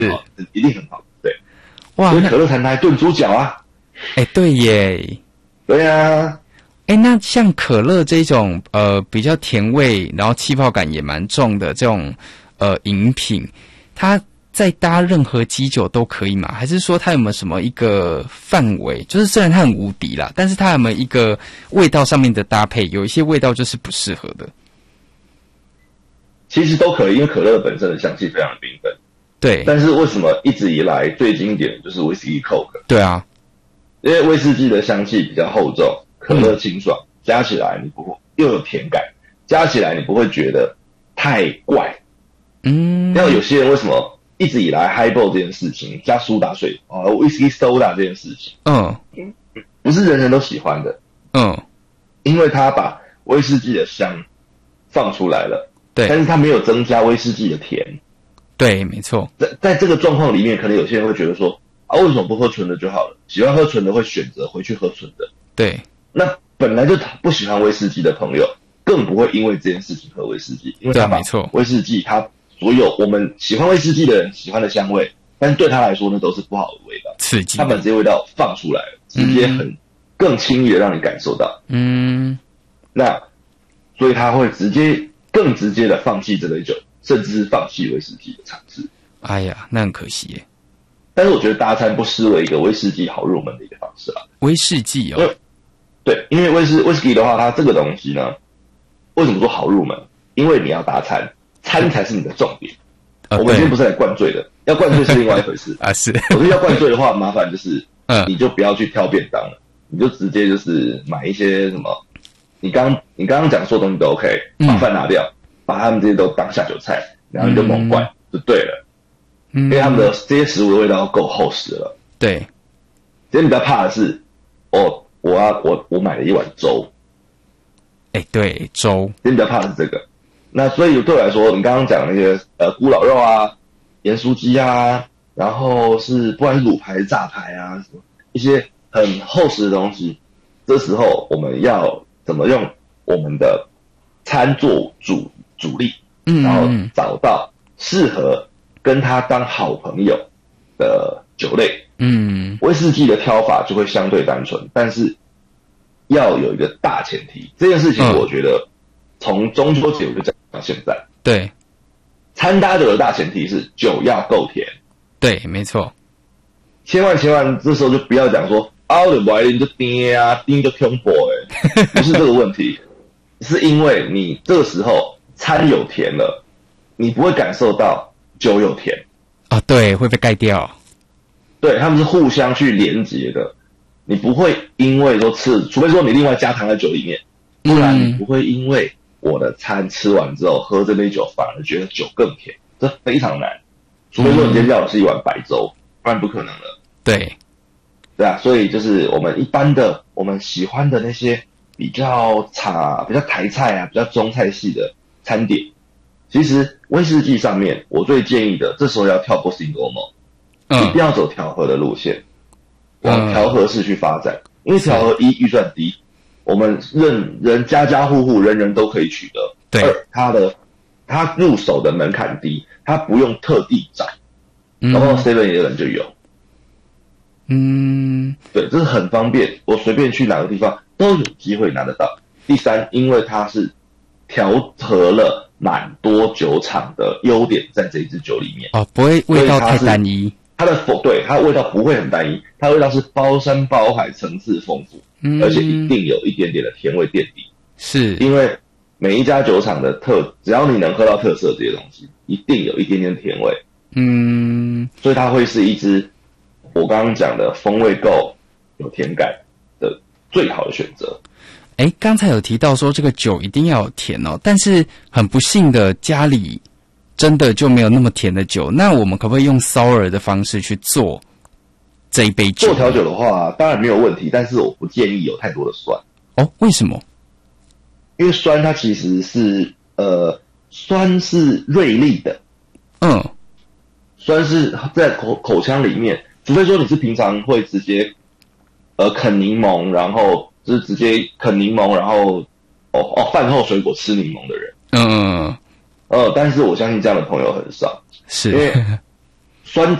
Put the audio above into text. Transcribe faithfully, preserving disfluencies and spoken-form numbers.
是、哦、一定很好。对， 哇， 所以可乐餐它还炖猪脚啊。 哎、欸，对耶。 对啊。 哎、欸，那像可乐这种呃比较甜味，然后气泡感也蛮重的这种呃饮品，它再搭任何基酒都可以吗？还是说它有没有什么一个范围？就是虽然它很无敌啦，但是它有没有一个味道上面的搭配？有一些味道就是不适合的。 其实都可以，因为可乐本身的香气非常缤纷。 对。 但是为什么一直以来最经典的就是威士忌 Coke？ 对啊， 因为威士忌的香气比较厚重，可乐清爽，嗯、加起来你不会又有甜感，加起来你不会觉得太怪。嗯。像有些人为什么一直以来 Highball 这件事情加苏打水啊 ，Whisky Soda 这件事情，嗯，不是人人都喜欢的。嗯。因为他把威士忌的香放出来了。对，但是它没有增加威士忌的甜。 对，没错。 在在这个状况里面，可能有些人会觉得说，啊，为什么不喝纯的就好了？喜欢喝纯的会选择回去喝纯的。 对， 那本来就不喜欢威士忌的朋友，更不会因为这件事情喝威士忌，因为他把威士忌，他所有我们喜欢威士忌的人喜欢的香味，但是对他来说那都是不好的味道， 刺激。 他把这些味道放出来了，直接很、嗯、更轻易的让你感受到。嗯，那所以他会直接。更直接的放弃这类酒，甚至是放弃威士忌的尝试。 哎呀，那很可惜耶。 但是我觉得搭餐不失为一个威士忌好入门的一个方式啦。 威士忌哦， 对，因为威士威士忌的话，它这个东西呢，为什么说好入门？因为你要搭餐，餐才是你的重点。呃、我们今天不是来灌醉的，要灌醉是另外一回事啊。是， 我觉得要灌醉的话，麻烦就是，嗯，你就不要去挑便当了，你就直接就是买一些什么。你刚你刚刚讲说的东西都 OK， 把饭拿掉，嗯、把他们这些都当下酒菜，然后你就猛灌、嗯、就对了，嗯、因为他们的这些食物的味道够厚实了。 对， 其实你比较怕的是，哦，我要我我买了一碗粥， 哎、欸，对，粥， 其实比较怕的是这个。那所以对我来说，你刚刚讲那些呃咕老肉啊、盐酥鸡啊，然后是不管是卤排、炸排啊，什么一些很厚实的东西，这时候我们要。怎么用我们的餐做主主力，嗯，然后找到适合跟他当好朋友的酒类，嗯，威士忌的挑法就会相对单纯，但是要有一个大前提，这件事情我觉得从中秋节我就讲到现在， 对， 餐搭酒的大前提是酒要够甜， 对，没错， 千万千万这时候就不要讲说。啊，我不爱啉就甜啊，甜就恐怖哎，不是这个问题，是因为你这个时候餐有甜了，你不会感受到酒有甜啊，对，会被盖掉。 对，他们是互相去连结的，你不会因为说吃，除非说你另外加糖在酒里面，不然你不会因为我的餐吃完之后喝这杯酒反而觉得酒更甜，这非常难。除非说你今天要的是一碗白粥，不然不可能了。 对。 对啊，所以就是我们一般的我们喜欢的那些比较茶、比较台菜啊、比较中菜系的餐点，其实威士忌上面我最建议的，这时候要跳过 single malt，嗯，一定要走调和的路线，往调和式去发展，嗯、因为调和一预算低，我们任人家家户户人人都可以取得， 对， 二它的它入手的门槛低，它不用特地找，然后 seven eleven 就有。嗯，对，这是很方便，我随便去哪个地方都有机会拿得到。第三，因为它是调和了蛮多酒厂的优点在这一支酒里面哦，不会味道太单一。 它的对它的味道不会很单一，它的味道是包山包海，层次丰富，嗯、而且一定有一点点的甜味垫底。 是因为每一家酒厂的特，只要你能喝到特色这些东西，一定有一点点甜味。嗯，所以它会是一支。我刚刚讲的风味够有甜感的最好的选择。 哎，刚才有提到说这个酒一定要有甜哦，但是很不幸的家里真的就没有那么甜的酒，那我们可不可以用 sour 的方式去做这一杯酒？ 做调酒的话当然没有问题，但是我不建议有太多的酸。 哦，为什么？ 因为酸它其实是呃酸是锐利的，嗯，酸是在口口腔里面。除非说你是平常会直接，呃，啃柠檬，然后就是直接啃柠檬，然后哦哦，饭后水果吃柠檬的人，嗯，呃，但是我相信这样的朋友很少， 是， 因为酸